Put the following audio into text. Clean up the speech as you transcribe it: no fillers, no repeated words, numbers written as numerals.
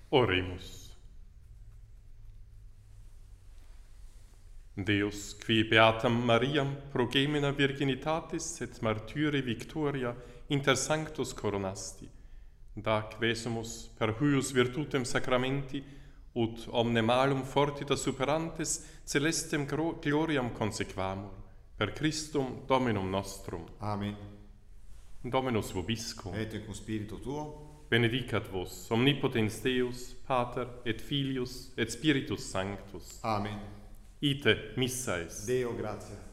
Oremus. Deus, qui beatam Mariam progemina virginitatis et martyri victoria inter sanctos coronasti, da quesumus per huius virtutem sacramenti ut omne malum fortita superantes celestem gloriam consequamur, per Christum Dominum nostrum. Amen. Dominus vobiscum. Et cum spiritu tuo. Benedicat vos, omnipotens Deus, Pater, et Filius, et Spiritus Sanctus. Amen. Ite missa est. Deo gratia.